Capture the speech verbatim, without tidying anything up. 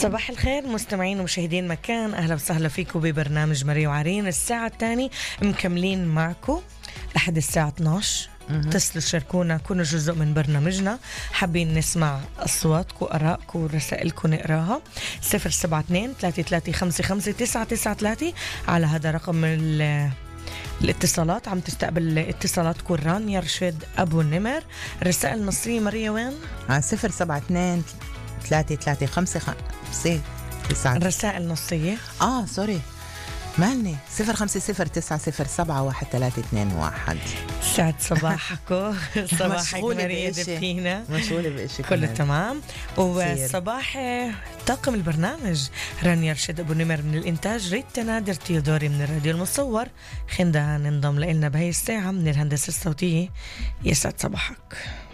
صباح الخير مستمعين ومشاهدين مكان، أهلا وسهلا فيكم ببرنامج مري وعرين. الساعة الثانية مكملين معكم لحد الساعة اثناشر. اتصلوا شاركونا، كونوا جزء من برنامجنا. حابين نسمع أصواتكم وآرائكم ورسائلكم نقراها. صفر سبعة اثنين ثلاثة ثلاثة خمسة خمسة تسعة تسعة ثلاثة على هذا رقم الاتصالات. عم تستقبل اتصالاتكم رانيا رشيد أبو النمر. رسائل النصية ماريا وين؟ على صفر سبعة اثنين ثلاثة ثلاثة خمسة خمسة تسعة. رسائل نصية آه سوري مالني صفر خمسة صفر تسعة صفر سبعة واحد ثلاثة اثنين واحد. سعد صباحكم. صباحك مريض فينا، مشغولة بإشي كله تمام. وصباح طاقم البرنامج رانيا رشيد أبو نمر من الإنتاج، ريتا نادر تيودوري من الراديو المصور. خندها ننضم لنا بهاي الساعة من الهندسة الصوتية. يسعد صباحك.